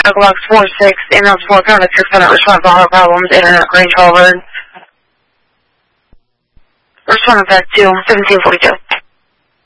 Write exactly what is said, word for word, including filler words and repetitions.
Chicago Box four six, ambulance four, County six, cannot respond to all problems, internet range over. Responding back to seventeen forty-two.